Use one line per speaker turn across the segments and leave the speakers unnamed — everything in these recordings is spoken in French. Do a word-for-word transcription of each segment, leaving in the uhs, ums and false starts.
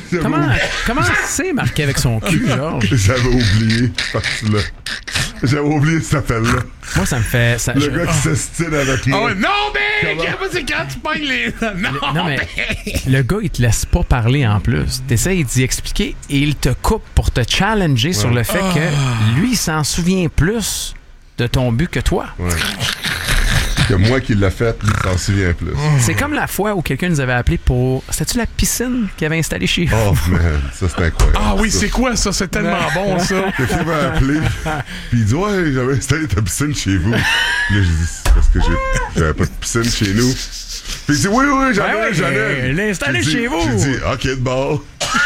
Comment, comment c'est marqué avec son cul, Georges?
J'avais oublié. Là. J'avais oublié cet appel-là.
Moi, ça me fait... Ça,
le
je...
gars qui oh. s'estime avec moi.
Oh, non, mais... Comment c'est quand tu pognes les... Non,
le, non, mais... Le gars, il te laisse pas parler en plus. T'essayes d'y expliquer et il te coupe pour te challenger ouais. sur le fait oh. que lui, il s'en souvient plus de ton but que toi.
Ouais. Que moi qui l'ai fait, lui, il s'en souvient plus.
C'est comme la fois où quelqu'un nous avait appelé pour... C'était-tu la piscine qu'il avait installée chez vous?
Oh, man, ça, c'était incroyable.
Ah oui, ça. C'est quoi, ça? C'est tellement bon, ça.
Quelqu'un m'a appelé, puis il dit « Ouais, j'avais installé ta piscine chez vous. » Là, j'ai dit « C'est parce que j'ai, j'avais pas de piscine chez nous. » Puis il dit « Oui, oui, j'en ai, ouais, j'en ai. »
Il l'a installé chez vous.
J'ai dit « OK, de bord. »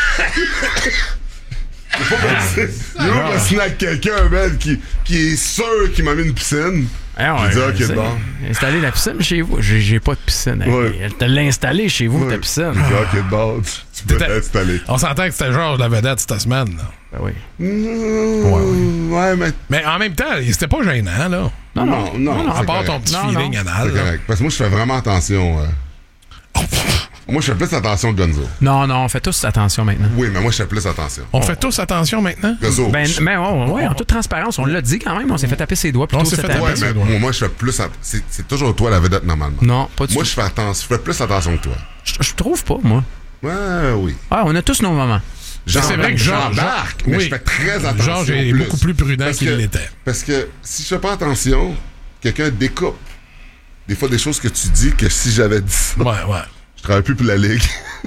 Il faut pas snack quelqu'un, man, qui, qui est sûr qu'il m'a mis une piscine.
Ah ouais,
j'ai dit, OK, bon.
Installer la piscine chez vous. J'ai, j'ai pas de piscine.
Ouais.
Elle te l'a installée chez vous, ouais. ta piscine.
J'ai dit, OK, bon, tu, tu peux l'installer.
On s'entend que c'était Georges la vedette cette semaine. Là.
Ben oui.
Mmh, ouais, oui. Ouais, mais...
mais en même temps, c'était pas gênant, là.
Non, non, non. non, non
à part ton petit non, feeling
non.
anal.
C'est correct. Parce que moi, je fais vraiment attention. Euh... Moi, je fais plus attention que Gonzo.
Non, non, on fait tous attention maintenant.
Oui, mais moi, je fais plus attention.
On oh. fait tous attention maintenant?
Gonzo.
Ben, mais ouais, ouais, en toute transparence, on l'a dit quand même, on s'est fait taper ses doigts.
On s'est fait taper ses doigts. Moi, je fais plus... Att... C'est, c'est toujours toi la vedette, normalement.
Non, pas du
moi,
tout.
Je fais attention, je fais plus attention que toi.
Je, je trouve pas, moi.
Ouais, oui.
Ah, on a tous nos moments.
Genre, c'est vrai que j'embarque, mais oui. je fais très attention.
Georges est
plus.
beaucoup plus prudent
parce
qu'il
que,
l'était.
Parce que si je fais pas attention, quelqu'un découpe. Des fois, des choses que tu dis que si j'avais dit ça...
Ouais, ouais.
Je travaille plus pour la Ligue.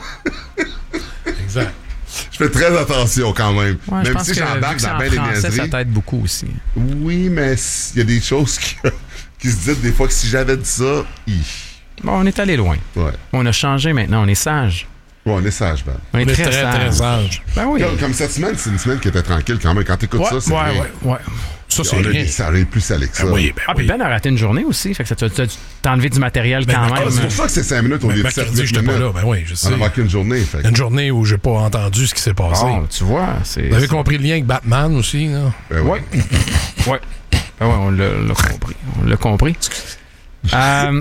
Exact.
Je fais très attention quand même.
Ouais,
même si j'embarque dans bien des niaiseries.
Ça t'aide beaucoup aussi.
Oui, mais il y a des choses qui, qui se disent des fois que si j'avais dit ça... Hi.
Bon, on est allé loin.
Ouais.
On a changé maintenant, on est sage.
Ouais, on est sage, Ben.
On est,
on est
très,
très,
sage.
très sage.
Ben oui.
Comme, comme cette semaine, c'est une semaine qui était tranquille quand même. Quand t'écoutes
ouais,
ça, c'est
ouais,
rien.
Ouais, ouais. Ça, c'est
on
rien.
A, ça aurait plus salé que ça.
Ben oui, ben
ah, puis
oui.
Ben a raté une journée aussi. Fait que ça t'a, t'a, t'as enlevé du matériel ben, quand ben, même.
C'est pour ça que c'est cinq minutes au lieu de sept minutes.
J'étais pas là. Ben oui, je sais.
On a manqué une journée. Fait.
Une journée où j'ai pas entendu ce qui s'est passé.
Oh, tu vois. C'est,
Vous avez
c'est...
compris le lien avec Batman aussi, là?
Ben oui.
Ouais. ouais. Ben ouais, on l'a, l'a compris. On l'a compris. euh,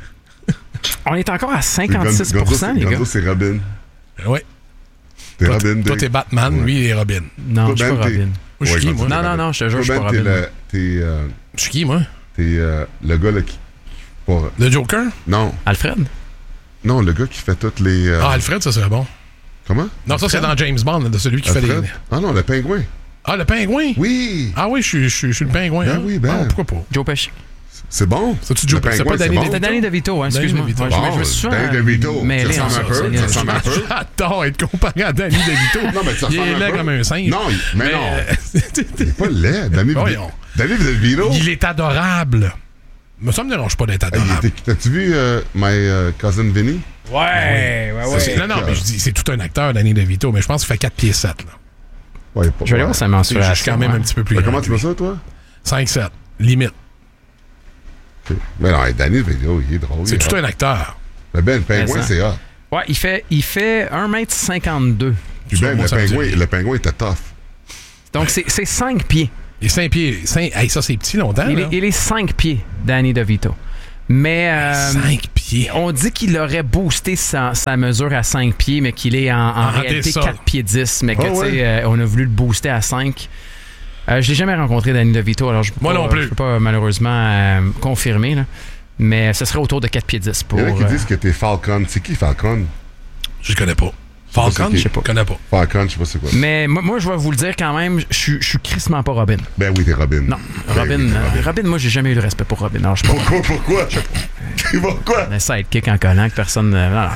on est encore à cinquante-six pour cent,
Gonzo,
les gars.
Gonzo, c'est Robin.
Ben oui.
T'es
toi,
Robin.
Toi, t'es Batman, ouais. Lui, il est Robin.
Non, je suis pas Robin.
Je suis qui, moi?
Non, non, non, je te jure, je suis pas Robin.
T'es. Euh,
je suis qui, moi?
T'es euh, le gars là qui. Pour...
Le Joker?
Non.
Alfred?
Non, le gars qui fait toutes les. Euh...
Ah, Alfred, ça serait bon.
Comment?
Non, Alfred? Ça, c'est dans James Bond, de celui qui Alfred? Fait les.
Ah non, le pingouin.
Ah, le pingouin?
Oui.
Ah oui, je suis, je suis, je suis le pingouin.
Ben
hein?
oui, ben.
Ah, pourquoi pas?
Joe Pesci.
C'est bon.
C'est-tu Joe Pesci? C'est pas Danny DeVito?
C'était Danny DeVito, hein, excuse-moi.
Bon, je me suis souvent Danny DeVito.
mêlé
ça ressemble un peu. Ça ressemble un peu.
J'adore être comparé à Danny DeVito.
Non, mais ça
il est laid comme un singe.
Non, mais, mais non. Il est pas laid. Danny DeVito. Danny DeVito.
Il est adorable. Mais ça me dérange pas d'être adorable.
T'as-tu vu uh, My uh, Cousin Vinny?
Ouais, ouais, ouais.
C'est, non, non, mais je dis, c'est tout un acteur, Danny DeVito, mais je pense qu'il fait quatre pieds sept. Là.
Ouais, pas,
je vais aller voir sa mensuration.
Je suis quand même
ouais.
un petit peu plus.
Ben, comment tu vois ça, toi?
cinq sept, limite.
Okay. Mais non, Danny DeVito, il est drôle.
C'est tout
hot.
un acteur.
Mais Ben, le pingouin, c'est hot.
Ouais, il fait, il fait un mètre cinquante-deux.
Puis Ben, le pingouin, le pingouin était tough.
Donc, c'est, c'est cinq pieds.
Il est cinq pieds. cinq... Hey, ça, c'est petit longtemps.
Il,
là.
Est, il est cinq pieds, Danny DeVito. Mais. Euh,
cinq pieds.
On dit qu'il aurait boosté sa, sa mesure à cinq pieds, mais qu'il est en, en, en réalité quatre pieds dix. Mais que, oh, tu sais, ouais. euh, on a voulu le booster à cinq. Euh, je l'ai jamais rencontré, Danny DeVito, alors je peux
Moi
pas,
non plus.
Je peux pas malheureusement euh, confirmer, là. Mais ce serait autour de quatre pieds dix pour.
Il y en a qui
euh...
disent que t'es Falcon. C'est qui Falcon?
Je le connais pas. Falcon, je sais pas. Je connais pas.
Falcon, je sais pas c'est quoi.
Mais moi, moi, je vais vous le dire quand même, je suis je suis crissement pas Robin.
Ben oui, t'es Robin.
Non,
ben
Robin,
oui,
euh, Robin. Robin, moi, j'ai jamais eu de respect pour Robin. Alors, je sais pas.
Pourquoi, pourquoi? Pourquoi?
Un sidekick en collant que personne. Non, non,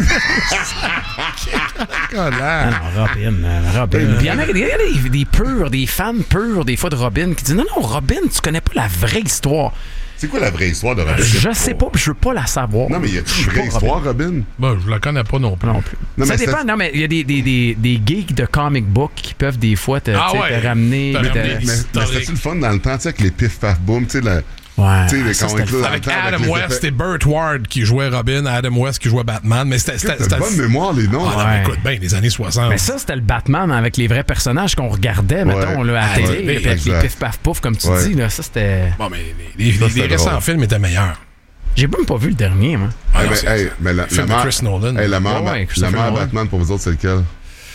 collant.
Non, Robin, Robin. Puis il y en a, il y a des, des purs, des fans purs, des fois de Robin, qui disent non, non, Robin, tu connais pas la vraie histoire.
C'est quoi la vraie histoire de Robin?
Je sais pas, puis je veux pas la savoir.
Non, mais il y a une vraie histoire, Robin?
Ben, je la connais pas non plus.
Non plus.
Non,
ça
mais
dépend,
c'est...
non, mais il y a des, des, des, des geeks de comic book qui peuvent des fois te,
ah ouais.
te ramener.
Mais,
te...
mais, mais, mais c'était-tu le fun dans le temps, tu sais, avec les pif paf boom, tu sais, la.
Ouais,
tu sais,
ça,
quand on inclut
avec
temps,
Adam
avec
West
effets...
et Burt Ward qui jouait Robin, Adam West qui jouait Batman. Mais c'était. c'était,
c'était une bonne mémoire, les noms.
Ah,
ouais.
non, écoute, bien, les années soixante.
Mais ça, c'était le Batman avec les vrais personnages qu'on regardait, ouais. mettons, là, à la télé, ouais, avec les pif paf pouf, comme tu ouais. dis. Là, ça, c'était.
Bon, mais les, les, ça, les récents films étaient meilleurs.
J'ai même pas vu le dernier, moi.
Ah, hey, mais, hey, mais la, la mère,
Chris Nolan.
Hey, la mère,
ouais,
ba- la mère Batman, pour vous autres, c'est lequel?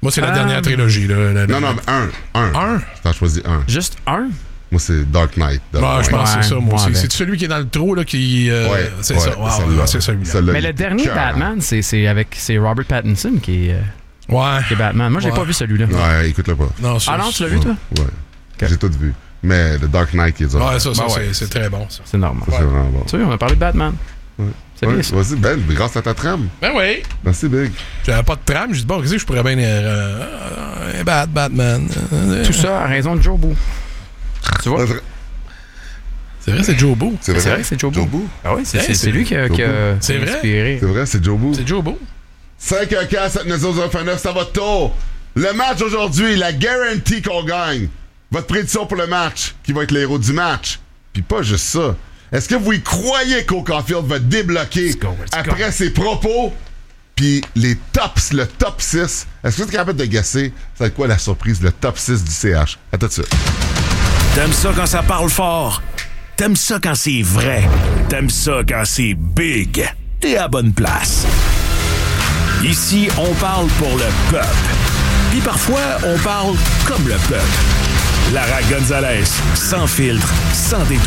Moi, c'est la
Um,
dernière trilogie. Là, la,
Non, non, mais un. Un.
Un?
T'en choisis un.
Juste un?
Moi, c'est Dark Knight.
Ah, je pense que c'est ça, moi
Ouais,
aussi.
ouais.
C'est celui qui est dans le trou, là, qui. Euh,
Ouais,
c'est
ouais,
ça. Wow,
celle-là.
ouais, c'est celui-là.
Celle-là,
Mais
il
le
est
dernier
cœur,
Batman, c'est, c'est avec c'est Robert Pattinson qui est, euh,
Ouais.
qui est Batman. Moi, j'ai
Ouais.
pas vu celui-là.
Ouais, écoute-le pas.
Non, ça,
Ah non, tu l'as
Ouais.
vu, toi?
Ouais. J'ai tout vu. Mais le Dark Knight qui est dur.
Ouais, ça, ça
Ben
c'est,
ouais.
c'est très bon, ça.
C'est normal.
Ça, c'est vraiment bon.
Tu vois, on a parlé de Batman.
Ouais.
C'est
Ouais,
bien ça.
Vas-y, Ben, grâce à ta trame.
Ben oui.
Merci, Big.
J'avais pas de trame. J'ai dit, bon, qu'est-ce que je pourrais bien. Euh, euh, Bat, Batman. Euh,
Tout ça à raison de Joe Boo. Tu vois?
C'est vrai, c'est Joe Boo.
C'est vrai,
C'est vrai que c'est Joe Boo.
Joe Boo.
Ah oui, c'est,
Hey,
c'est,
c'est
c'est lui qui a,
Joe
qui a
C'est vrai?
inspiré.
C'est vrai, c'est Joe Boo.
C'est Joe Boo.
cinq un quatre sept neuf zéro zéro neuf, ça va tôt. Le match aujourd'hui, la guarantee qu'on gagne. Votre prédiction pour le match, qui va être l'héros du match. Puis pas juste ça. Est-ce que vous y croyez qu'O Caulfield va débloquer
Let's go, let's
après
go.
ses propos? Puis les tops, le top six. Est-ce que vous êtes capable de guesser? Ça va être quoi la surprise, le top six du C H? À tout de suite.
T'aimes ça quand ça parle fort? T'aimes ça quand c'est vrai? T'aimes ça quand c'est big? T'es à bonne place. Ici, on parle pour le peuple. Puis parfois, on parle comme le peuple. Lara Gonzalez, sans filtre, sans détour.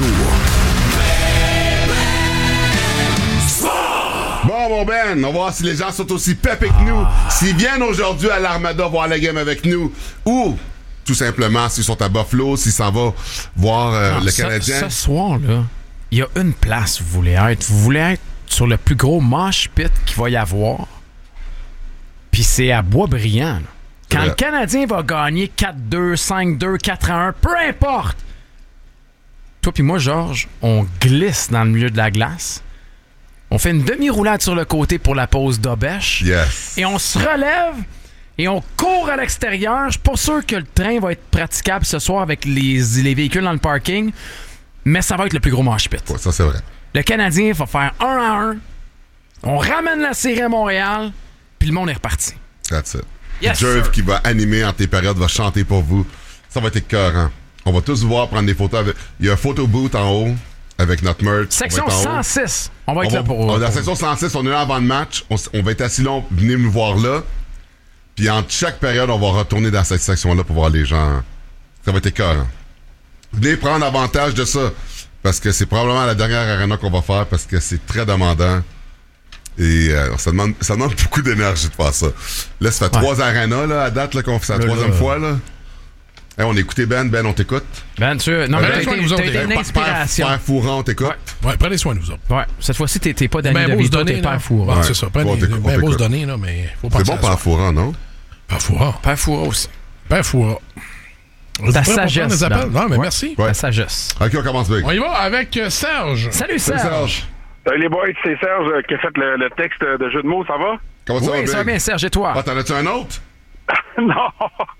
Bon, mon Ben, on va voir si les gens sont aussi pépés que nous. S'ils viennent aujourd'hui à l'Armada voir la game avec nous. Ou, tout simplement, s'ils sont à Buffalo, s'ils s'en vont voir euh,
Non,
le
ce-
Canadien.
Ce soir-là, il y a une place où vous voulez être. Vous voulez être sur le plus gros mosh pit qu'il va y avoir. Puis c'est à Boisbriand. là. Quand
Ouais.
le Canadien va gagner quatre deux, cinq deux, quatre un, peu importe. Toi puis moi, Georges, on glisse dans le milieu de la glace. On fait une demi-roulade sur le côté pour la pause d'Obèche.
Yes.
Et on se relève et on court à l'extérieur. Je suis pas sûr que le train va être praticable ce soir avec les, les véhicules dans le parking, mais ça va être le plus gros mosh pit.
Ouais, ça, c'est vrai.
Le Canadien va faire un à un. On ramène la série à Montréal, puis le monde est reparti.
That's it.
Yes,
Jerv
sir.
qui va animer en tes périodes, va chanter pour vous. Ça va être écœurant. On va tous voir prendre des photos avec. Il y a un photo booth en haut avec notre merch.
Section
On va être en haut.
cent six. On va être
On
là
va-
pour...
on- Dans la
pour-
section cent six, on est là avant le match. On, s- on va être assis long. Venez nous voir là. Puis entre chaque période, on va retourner dans cette section-là pour voir les gens. Ça va être écœurant. Venez prendre avantage de ça. Parce que c'est probablement la dernière arena qu'on va faire parce que c'est très demandant. Et euh, ça, demande, ça demande beaucoup d'énergie de faire ça. Là, ça fait
Ouais.
trois arenas là, à date là, qu'on fait ça la
Là,
troisième
là.
fois. Là. Hey, on écoutait Ben. Ben, on t'écoute.
Ben, tu non,
Ben,
mais t'as
soin
été,
nous autres,
t'as été
les
une
gars.
inspiration.
Père Fourant, on t'écoute.
Ouais.
Ouais, prenez soin de nous autres.
Ouais. Cette fois-ci, t'es, t'es pas Danny
Ben beau se
DeVito,
donner,
t'es
là.
Père Fourant.
Ouais,
Ouais.
c'est ça.
On
Prenez,
t'écoute, on
ben beau se
t'écoute.
donner, là, mais faut
C'est
penser
bon,
à ça.
Père Fourant, non?
Père Fourant.
Père Fourant aussi.
Père Fourant. Vous êtes prêts pour
sagesse,
prendre les appels?
Dan.
Non, mais
Ouais.
merci.
Ouais.
La sagesse.
Ok, on commence big.
On y va avec euh, Serge.
Salut,
Salut,
Serge.
Salut les boys, c'est Serge euh, qui a fait le, le texte de jeu de mots, ça va?
Comment ça va,
Oui,
Big?
ça va bien, Serge, et toi?
Ah, t'en as-tu un autre?
Non!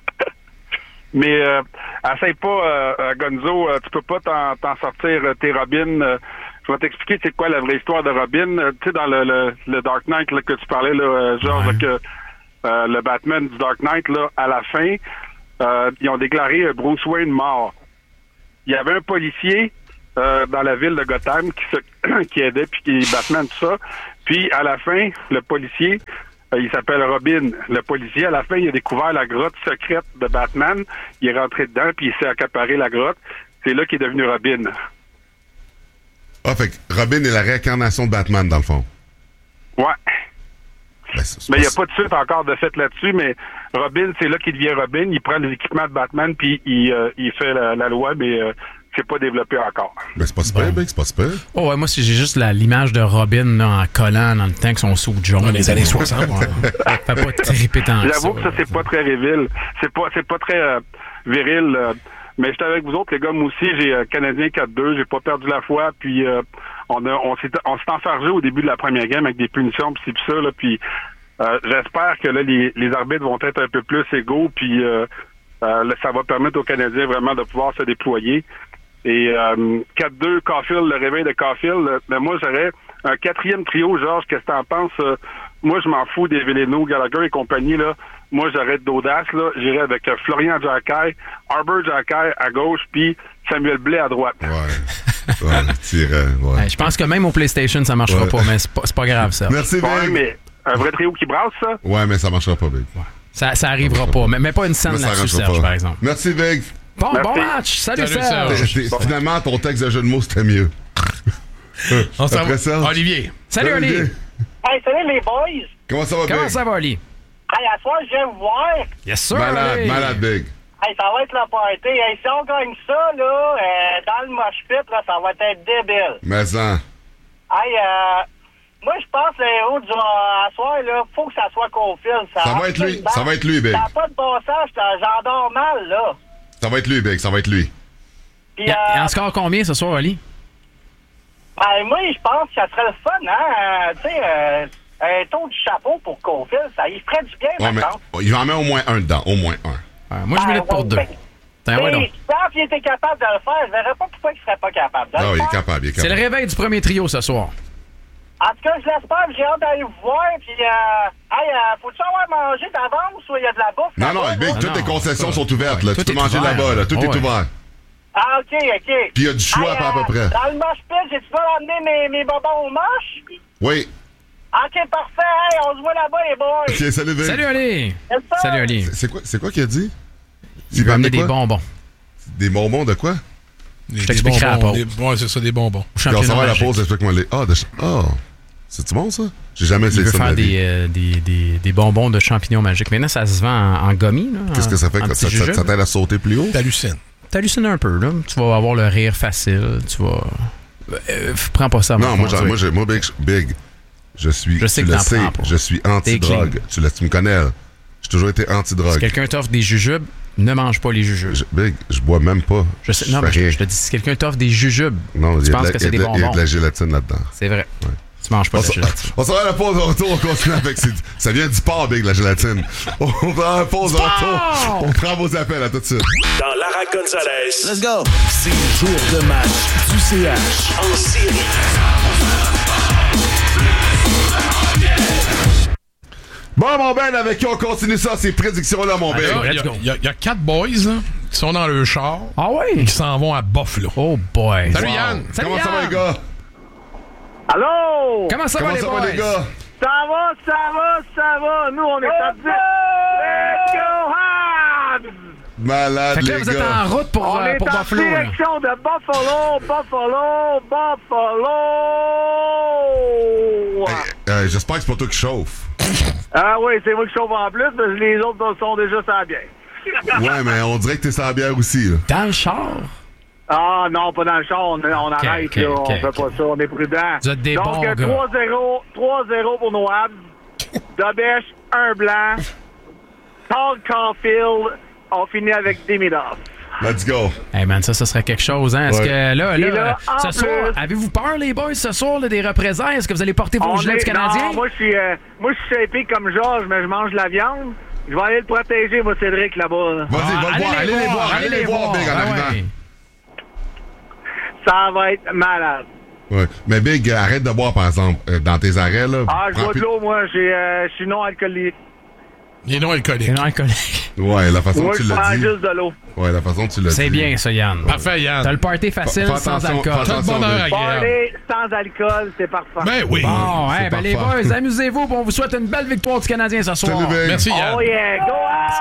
Mais euh, essaye pas, euh, euh, Gonzo, euh, tu peux pas t'en, t'en sortir euh, tes Robin. Euh, je vais t'expliquer c'est quoi la vraie histoire de Robin. Euh, tu sais, dans le, le, le Dark Knight là, que tu parlais, là, euh, Georges,
Ouais.
là, que euh, le Batman du Dark Knight, là, à la fin, euh, ils ont déclaré euh, Bruce Wayne mort. Il y avait un policier euh, dans la ville de Gotham qui, se, qui aidait, puis qui Batman, tout ça. Puis, à la fin, le policier, euh, il s'appelle Robin. Le policier, à la fin, il a découvert la grotte secrète de Batman. Il est rentré dedans, puis il s'est accaparé la grotte. C'est là qu'il est devenu Robin.
Ah, fait que Robin est la réincarnation de Batman, dans le fond.
Ouais.
Ben, c'est- c'est
Mais il n'y a
pas-
pas de suite encore de fait là-dessus, mais Robin, c'est là qu'il devient Robin. Il prend les équipements de Batman, puis il, euh, il fait la, la loi, mais euh, c'est pas développé encore.
Ben, c'est pas super, Big, c'est pas super.
Oh, ouais, moi, si j'ai juste la- l'image de Robin là, en collant dans le temps que son sou de jaune.
Dans les années soixante.
Ouais. Fait pas triper tant que ça.
J'avoue que ça, c'est pas très viril. C'est pas, c'est pas très euh, viril. euh, mais j'étais avec vous autres, les gars, moi aussi, j'ai euh, Canadien quatre deux, j'ai pas perdu la foi, puis euh, on a, on s'est, on s'est enfargé au début de la première game avec des punitions, puis ci, puis ça, là, puis euh, j'espère que là, les, les arbitres vont être un peu plus égaux, puis euh, euh, là, ça va permettre aux Canadiens vraiment de pouvoir se déployer. Et euh, quatre deux, Caulfield, le réveil de Caulfield, euh, ben moi, j'aurais un quatrième trio, Georges, qu'est-ce que t'en penses? Euh, moi, je m'en fous des Veleno, Gallagher et compagnie, là. Moi, j'aurais d'audace, là. J'irais avec euh, Florian Jacquet, Arbor Jacquet à gauche, puis Samuel Blais à droite.
Ouais. Ouais, tire, euh, ouais.
Ouais, je pense que même au PlayStation, ça marchera
Ouais.
pas, mais c'est pas, c'est pas grave, ça.
Merci,
Ouais,
Big.
mais un vrai trio qui brasse, ça?
Ouais, mais ça marchera pas, Big.
Ça, ça arrivera pas. Mais, mais pas une scène
Mais ça
là-dessus,
arrangera
Serge,
pas.
par exemple.
Merci, Big.
Bon,
Merci.
bon match. Salut,
Salut,
Serge.
Serge.
T'es- Finalement, ton texte de jeu de mots, c'était mieux.
On s'en
Après
va.
ça.
Olivier.
Salut, Oli.
Hey, salut les boys!
Comment ça va,
Comment
Big?
ça va, Oli?
Hey, à soir, je viens vous voir.
Yes, sir.
Malade,
Oli.
malade, Big.
Hey, ça va être la party. Hey, si on gagne ça, là, euh, dans le mosh pit, là, ça va être débile.
Mais ça.
Hey, euh, moi, je pense que le héros du à soir, là, faut que ça soit Caulfield.
Ça va être lui. Ça va être lui, Big.
Ça n'a pas de bon sens, j'en- j'en dors mal, là.
Ça va être lui, Big. Ça va être lui.
Puis,
Il y a- il y a
euh,
en score combien ce soir, Oli?
ben, moi, je pense que ça serait le fun, hein. euh, Tu sais, euh, un tour du chapeau pour Caulfield, ça y ferait du bien,
Ouais, mais
maintenant.
il va en mettre au moins un dedans. Au moins un.
Ouais, moi, je milite pour deux. Tiens, ouais, donc.
Quand il était capable de le faire, je verrais pas pourquoi il serait pas capable de
Ah
le
oui, il est
faire.
capable, il est
C'est le
capable.
réveil du premier trio ce soir.
En tout cas, je l'espère, puis j'ai hâte d'aller vous voir, puis euh, hey, euh, faut-tu avoir mangé d'avance ou il y a de la bouffe?
Non, non,
là-bas,
Big,
là?
toutes
non,
les concessions sont ouvertes,
ouais,
là.
tout
Tu peux
est
manger
ouvert.
là-bas, là. Tout
Oh,
est
ouais.
ouvert.
Ah, OK, OK.
Puis il y a du choix,
Hey,
pas à peu
euh,
près.
Dans le moche pit, j'ai-tu pas amené mes, mes bonbons au moche?
Oui.
OK, parfait. Hey, on se voit là-bas, les boys.
Ok, salut, Big.
Salut, Oli.
Yes, sir.
Salut, Oli.
C'est- C'est quoi, c'est quoi qu'il a dit?
Il veut amener des
quoi?
bonbons.
Des bonbons de quoi?
Des,
Je t'expliquerai à la
bonbons,
pause.
des- Ouais, c'est ça, des bonbons.
Au
Puis on s'en
championnat
va à la
magique.
pause, explique-moi les. Ah, de... oh. C'est-tu bon, ça? J'ai jamais
Il
essayé
veut
ça de
faire
ma vie.
des, euh, des, des, des bonbons de champignons magiques. Maintenant, ça se vend en, en gommis. là,
Qu'est-ce
en-
que ça fait?
en
Ça,
petits
ça,
jujubes.
ça t'aide à sauter plus haut?
T'hallucines.
T'hallucines un peu, là. Tu vas avoir le rire facile. Tu vas. Euh, prends pas ça à
Non,
mon
moi,
conduire.
j'en- moi, j'ai- moi, Big, Big, je suis.
Je sais
tu
que
le
t'en
sais,
prends pas.
je suis anti-drogue.
clean.
Tu, le- tu me connais, là. J'ai toujours été
Si
anti-drogue.
quelqu'un t'offre des jujubes, ne mange pas les jujubes.
Je- Big, je bois même pas.
Je sais, non,
fais
mais je,
rien.
je te dis, si quelqu'un t'offre des jujubes,
Non, il
tu
y a de
penses
la-
que
il y
c'est
a
des
de la- il y a
bonbons.
de la gélatine là-dedans.
C'est vrai. Tu manges pas
On
de la
s'en-
gélatine.
on s'en va à la pause, au retour, on continue avec. ces- Ça vient du porc, Big, la gélatine. On va à la pause, au retour. On prend vos appels, à tout de suite.
Dans Lara Gonzalez.
Let's go.
C'est le jour de match du C H en série.
Bon, mon Ben, avec qui on continue ça, ces prédictions-là, mon Ben.
Là, Il y, a-
let's go.
il y a- il y a quatre boys là, qui sont dans le char
Ah
et
ouais?
qui s'en vont à Buffalo.
Oh boy.
Salut
Wow.
Yann.
Salut,
Comment ça va,
Yann.
les gars?
Allô?
Comment ça
Comment
va, les
ça
boys?
va, les gars?
Ça va, ça va, ça va. Nous, on est à dix. Let's go, Habs!
Malade,
Fait que là,
les
vous êtes
gars.
en route pour,
On
euh,
est
pour
en
Buffalo. là.
direction de Buffalo, Buffalo, Buffalo.
Euh, J'espère que c'est pas toi qui chauffe.
Ah oui, c'est moi qui chauffe en plus, parce que les autres sont déjà sans bien.
Ouais, mais on dirait que t'es sans bière aussi, là.
Dans le char?
Ah non, pas dans le char, on, on arrête,
ok,
là,
ok,
on fait
ok.
pas ça, on est prudent.
Vous êtes des
Donc,
bons
euh,
gars.
trois zéro, trois zéro pour nos Habs. Dobèche, un blanc. Todd Caulfield, on finit avec Demidov.
Let's go.
Hey man, ça, ça serait quelque chose, hein? Est-ce
Ouais.
que là,
Et
là,
là, en
ce soir,
plus-
avez-vous peur, les boys, ce soir, là, des représailles? Est-ce que vous allez porter vos
On
gilets
est-
du Canadien?
Non, moi, je suis, euh, moi, je suis shapé comme Georges, mais je mange de la viande. Je vais aller le protéger, moi, Cédric, là-bas. là.
Vas-y,
Ah,
va le voir. Allez les voir. Allez les voir, Big, en
Ben
arrivant.
ouais.
Ça va être malade.
Ouais. Mais Big, euh, arrête de boire, par exemple, euh, dans tes arrêts, là.
Ah, je
Prends
bois de
plus-
l'eau, moi. j'ai, euh, Je suis non alcoolique.
Il est non alcoolique.
C'est non alcoolique.
Ouais, la façon
Moi,
que tu
je
l'as
prends
dit.
juste de l'eau.
Ouais, la façon que tu l'as dit.
C'est bien, ça, Yann.
Parfait, Yann.
T'as le party facile
Fais
sans
attention,
alcool.
fais
Tout le
attention,
bonheur
Big.
agréable.
Parler sans alcool, c'est parfait.
Ben oui.
Bon,
C'est
hey, ben les
parfait.
boys, amusez-vous, puis on vous souhaite une belle victoire du Canadien ce soir.
Salut, Big.
Merci, Yann.
Oh yeah, go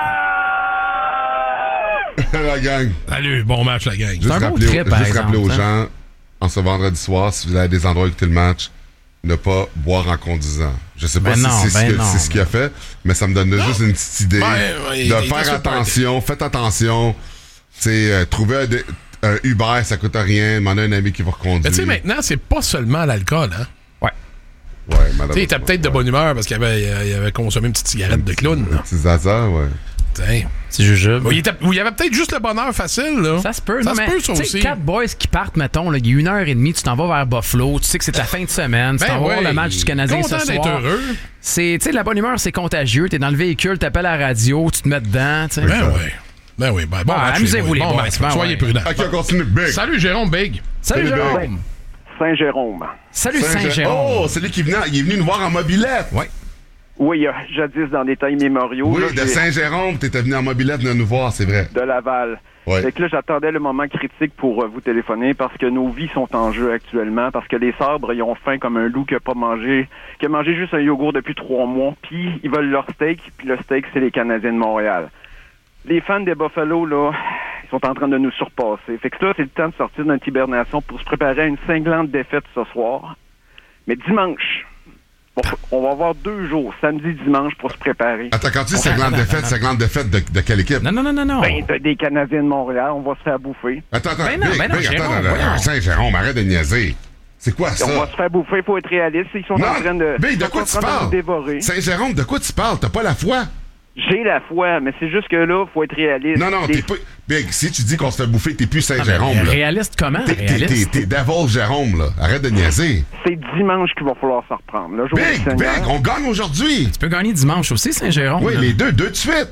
Habs!
La gang.
Salut, bon match, la gang.
Juste
un beau
rappeler,
trip, par
juste rappeler aux
exemple,
gens, en ce vendredi soir, si vous avez des endroits où écouter le match, ne pas boire en conduisant. Je sais pas
Ben
si
non,
c'est ce
ben
que-
non,
c'est ce qu'il a fait, mais ça me donne juste une petite idée
Ben, ouais, il
de
était sur
faire
le party.
attention. Faites attention. C'est euh, trouver un, dé- un Uber, ça coûte rien. Demandez à un ami qui va reconduire.
Mais tu sais, maintenant, c'est pas seulement l'alcool, hein.
Ouais.
Ouais,
Tu sais, il
malheureusement,
était peut-être de
ouais.
bonne humeur parce qu'il avait, euh, il avait consommé une petite cigarette de clown, là.
Petit zaza, ouais.
Tiens.
C'est jujube.
Ou il, était- ou il y avait peut-être juste le bonheur facile, là.
Ça se peut,
Ça
non,
se
mais
peut, ça
tu sais,
aussi.
quatre boys qui partent, mettons, là, il y a une heure et demie, tu t'en vas vers Buffalo, tu sais que c'est ta fin de semaine, tu
Ben
t'en vas voir
ouais.
le match du Canadien
Content
ce
d'être
soir.
heureux.
C'est, tu sais, la bonne humeur, c'est contagieux, t'es dans le véhicule, t'appelles à la radio, tu te mets dedans, tu sais.
Ben oui. Ben oui. Ben, bon
Bon,
match,
amusez-vous, les
Bon
boys.
match.
Ben
Soyez
ouais.
prudents.
Ok, on continue. Big.
Salut, Jérôme Big.
Salut,
Salut,
Jérôme!
Saint-Jérôme.
Salut
Saint-Jérôme.
Saint-Jérôme!
Oh, c'est lui qui, venait, il est venu nous voir en mobilette.
Ouais.
Oui, il y a jadis dans des temps immémoriaux.
Oui,
là,
de
j'ai-
Saint-Jérôme, t'étais venu en mobilette venir nous voir, c'est vrai.
de Laval.
Ouais.
Fait que là, j'attendais le moment critique pour euh, vous téléphoner parce que nos vies sont en jeu actuellement, parce que les sabres, ils ont faim comme un loup qui a pas mangé, qui a mangé juste un yogourt depuis trois mois, puis ils veulent leur steak, puis le steak, c'est les Canadiens de Montréal. Les fans des Buffalo, là, ils sont en train de nous surpasser. Fait que là, c'est le temps de sortir d'une hibernation pour se préparer à une cinglante défaite ce soir. Mais dimanche, bon, on va avoir deux jours, samedi, dimanche, pour se préparer.
Attends, quand tu dis cinglante défaite, cinglante défaite de, de quelle équipe?
Non, non, non, non, non.
Ben, t'as des Canadiens de Montréal, on va se faire bouffer.
Attends, attends,
Ben non,
Big,
ben non,
Big,
Jérôme,
attends, attends,
voyons.
Saint-Jérôme, arrête de niaiser. C'est quoi ça?
On va se faire bouffer, il faut être réaliste. Ils sont
Non,
en train de,
Big, de
ils sont
quoi
en
tu
train de
parles?
nous dévorer.
Saint-Jérôme, de quoi tu parles? T'as pas la foi?
J'ai la foi, mais c'est juste que là, il faut être réaliste.
Non, non,
Les-
t'es pas... Big, si tu dis qu'on se fait bouffer, t'es plus Saint-Jérôme,
Mais
là.
réaliste comment?
T'es, t'es, t'es,
Réaliste?
t'es Devil Jérôme, là. Arrête de niaiser.
C'est dimanche qu'il va falloir s'en reprendre. Là, jour
Big,
du Seigneur.
Big, on gagne aujourd'hui.
Tu peux gagner dimanche aussi, Saint-Jérôme.
Oui,
là.
les deux, deux de suite.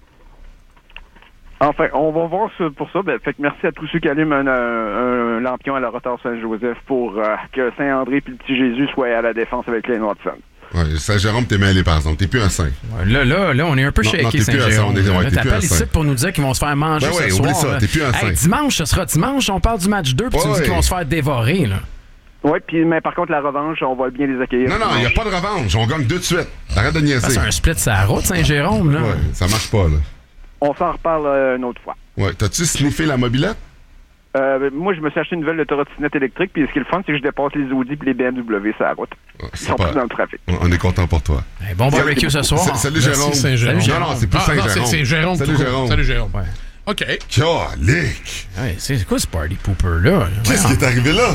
Enfin, on va voir ce- pour ça. Ben, fait que merci à tous ceux qui allument un, un, un lampion à la retard Saint-Joseph pour euh, que Saint-André et le petit Jésus soient à la défense avec les Watson.
Ouais, Saint-Jérôme, t'es mêlé, par exemple. T'es plus un saint.
Ouais, Là, là, là, on est un peu
Non, non,
shaké,
t'es plus un saint,
Saint-Jérôme.
on est- ouais,
Là,
t'es plus
T'appelles
un
ici
saint.
pour nous dire qu'ils vont se faire manger
Ben ouais,
ce
oublie
soir.
ça,
là.
t'es plus un
Hey,
saint.
dimanche, ce sera dimanche, on parle du match deux, puis tu
Ouais,
nous dis qu'ils
ouais.
vont se faire dévorer, là.
Oui, puis mais par contre, la revanche, on va bien les accueillir.
Non, non, il n'y a pas de revanche. On gagne deux de suite. Arrête de
Ah,
niaiser.
c'est un split sur la route, Saint-Jérôme, là.
Ouais, ça marche pas, là.
On s'en reparle euh, une autre fois.
Ouais, t'as-tu sniffé la mobilette?
Euh, moi, je me suis acheté une nouvelle trottinette électrique, puis ce qui est le fun, c'est que je dépasse les Audi et les B M W sur la route.
Ouais,
Ils
c'est
sont
pas...
plus dans le trafic.
On on est content pour toi.
Hey, bon barbecue ce soir.
Sa- Salut,
Merci,
Jérôme.
Saint-Jérôme.
Salut,
Non, non, c'est plus
Ah, non,
Saint-Jérôme.
c'est, c'est Jérôme.
Salut,
tout court.
Jérôme.
Salut, Jérôme.
Ouais.
OK.
Calique!
Ouais, c'est c'est quoi ce party pooper-là?
Qu'est-ce qui est arrivé là?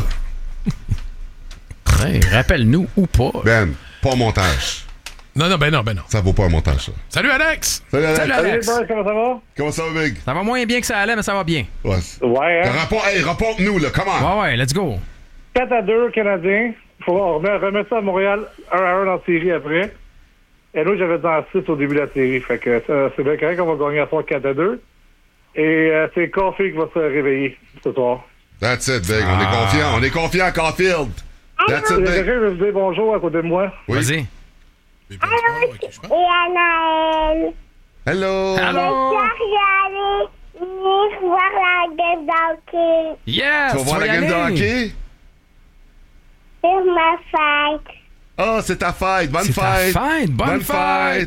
Hey, rappelle-nous ou pas.
Ben, pas un montage.
Non, non, ben non, ben non.
Ça vaut pas un montage, ça.
Salut, Alex!
Salut, Alex.
Salut, Alex.
comment ça va?
Comment ça va, Big?
Ça va moins bien que ça allait, mais ça va bien.
Ouais.
Ouais, hein?
Rapport, hey, rapporte-nous, là, comment?
Ouais, ouais, let's go.
quatre à deux Canadiens. Faut on remet, remet ça à Montréal un à un dans la série après. Et là, j'avais dit en six au début de la série. Fait que ça, c'est bien correct qu'on va gagner à soir quatre à deux. Et euh, c'est Caulfield qui va se réveiller ce soir.
That's it, Big. On est
Ah.
confiant. On est confiant, Caulfield. That's it,
Il y a
Big.
quelqu'un qui veut vous dire bonjour à côté de moi.
Oui.
Vas-y.
Et puis, on se parle, ok, je pense.
Et à Noël,
Hello.
Allô?
je suis allée voir la game d'hockey
Yes!
Tu vas voir
y
la game de
aller.
hockey?
sur ma fête.
Oh, c'est ta fête. Bonne
C'est ta
fête.
fête. Bonne fête.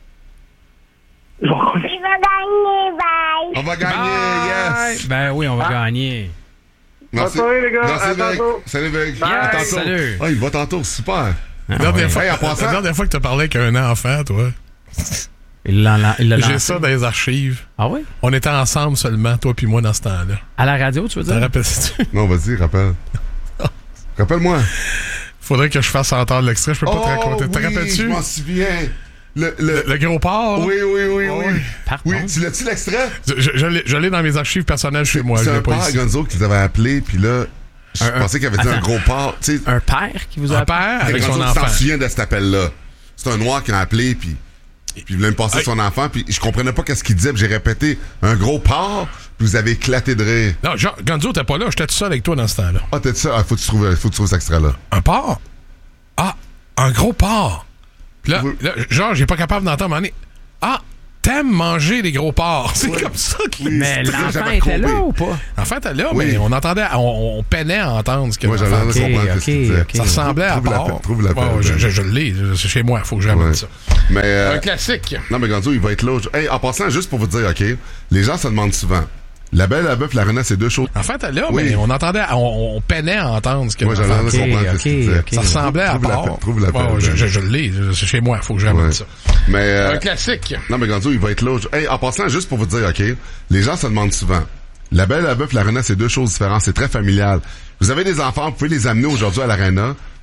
Je vais gagner, bye.
On va gagner,
Bye.
yes.
Ben oui, on va gagner.
Merci.
Bonne soirée, les gars.
Merci,
À
Big.
tantôt.
Salut, Big.
Yes,
À tantôt.
salut.
Ah, il va tantôt. Super.
Ah,
La dernière
ouais.
fois,
Hey, en passant-
la dernière fois que tu as parlé avec un enfant, toi,
Il l'a il l'a
j'ai
lancé.
ça dans les archives.
Ah oui?
On était ensemble seulement, toi puis moi, dans ce temps-là.
À la radio, tu veux
Te
dire?
rappelles-tu?
Non, vas-y, rappelle. Rappelle-moi.
Faudrait que je fasse entendre l'extrait, je peux pas te
Oh,
raconter. Te
oui,
rappelles-tu?
je m'en souviens. Le, le...
Le gros porc?
Oui, oui, oui,
Oh,
oui.
oui.
Pardon?
Oui, tu l'as-tu l'extrait?
Je, je- je l'ai, je l'ai dans mes archives personnelles chez moi.
C'est
Je l'ai
un
pas
père
ici.
Gonzo qui les avait appelés, puis là, je
Un- un-
pensais qu'il avait dit un
attends.
gros porc. Tu sais,
Un père qui vous a
Un
appelé?
père avec
Gonzo,
son
tu t'en
enfant.
souviens de cet appel-là. C'est un noir qui a appelé, puis puis il voulait me passer
Hey.
son enfant, puis je comprenais pas qu'est-ce qu'il disait, puis j'ai répété un gros porc, puis vous avez éclaté de rire.
Non, genre, Gonzo, t'es pas là, j'étais tout seul avec toi dans ce temps-là.
Ah, t'as dit ça? Ah, faut que tu trouves, faut que tu trouves cet extrait-là.
Un porc? Ah, un gros porc. Puis là,
Oui.
là, genre, j'ai pas capable d'entendre. mais on est- Ah, t'aimes manger les gros porcs. C'est comme ça qu'il...
Mais
C'est ça que
l'enfant
j'avais
était là
compris.
ou pas?
En fait, elle est là,
Oui.
mais on entendait, on, on peinait à entendre ce que
Moi, j'avais
l'enfant
l'air de
disait.
comprendre
ok,
ce qu'il disait.
ok.
Ça ressemblait à
Trouve la
porc.
peine, trouve la peine,
Ouais, ouais, je,
Ben.
je, je l'ai, c'est chez moi, faut que j'amène
Ouais.
ça.
Mais, euh,
Un classique.
non, mais Gonzo, il va être là. aujourd'hui. Hey, en passant, juste pour vous dire, OK, les gens se demandent souvent. La belle, la bœuf, la renette, c'est deux choses.
En fait, elle est là,
Oui.
mais on entendait, on, on peinait à entendre ce que
Moi, j'avais
l'enfant
l'air de
disait.
comprendre
ok,
ce qu'il disait.
ok.
Ça ressemblait à
Trouve la
porc.
peine, trouve la
Ouais,
peine,
ouais, je,
Ben.
je, je l'ai, c'est chez moi, faut que j'amène
Ouais.
ça.
Mais, euh,
Un classique.
non, mais Gonzo, il va être là. aujourd'hui. Hey, en passant, juste pour vous dire, OK, les gens se demandent souvent. La belle, la bœuf, la renette, c'est deux choses différentes. C'est très familial. Vous avez des enfants, vous pouvez les amener aujourd'hui à l'aréna.